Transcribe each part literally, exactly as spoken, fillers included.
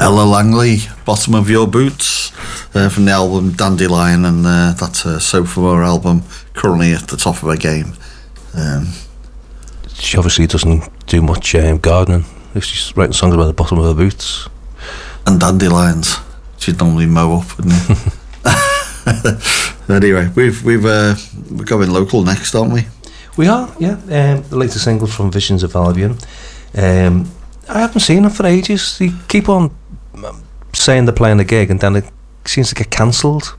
Ella Langley, Bottom of Your Boots, uh, from the album Dandelion, and uh, that's a Sophomore album, currently at the top of her game. Um, she obviously doesn't do much um, gardening. She's writing songs about the bottom of her boots. And dandelions. She'd normally mow up, wouldn't you? Anyway, we've, we've, uh, we're going local next, aren't we? We are, yeah. Um, the latest single from Visions of Albion. Um, I haven't seen them for ages. They keep on saying they're playing a gig and then it seems to get cancelled.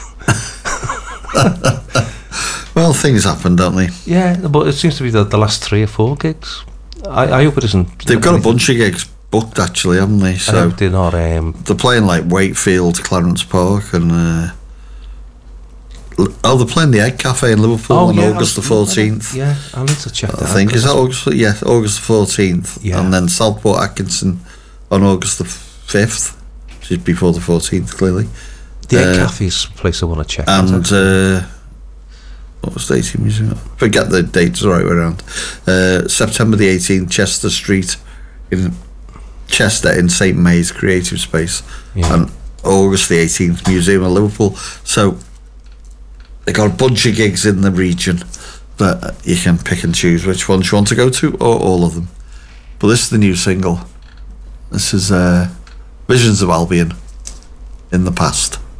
Well, things happen, don't they? Yeah, but it seems to be the, the last three or four gigs. I, I hope it isn't. They've got a bunch of gigs booked, actually, haven't they? So I hope they're not. Um, they're playing like Wakefield, Clarence Park, and uh, oh, they're playing the Egg Cafe in Liverpool oh, on yeah, August the fourteenth. Yeah, I need to check that. I think is that August? Yeah, August the fourteenth, yeah. And then Southport Atkinson on August the fifth, which is before the fourteenth, clearly. The Egg uh, Cafe is a place I want to check. And uh, what was the eighteenth museum? Forget the dates the right way around. Uh, September the eighteenth, Chester Street in Chester in Saint May's Creative Space, yeah. And August the eighteenth, Museum of Liverpool. So they got a bunch of gigs in the region, but you can pick and choose which ones you want to go to, or all of them. But this is the new single. This is uh, Visions of Albion, In the Past.